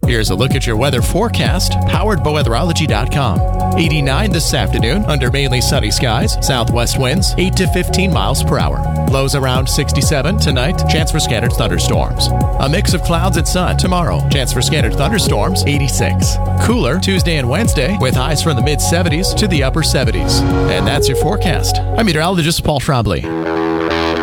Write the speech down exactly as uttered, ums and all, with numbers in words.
Here's a look at your weather forecast, powered by weatherology dot com. eighty-nine this afternoon under mainly sunny skies. Southwest winds eight to fifteen miles per hour. Lows around sixty-seven tonight. Chance for scattered thunderstorms. A mix of clouds and sun tomorrow. Chance for scattered thunderstorms eighty-six. Cooler Tuesday and Wednesday with highs from the mid seventies to the upper seventies. And that's your forecast. I'm meteorologist Paul Trombley.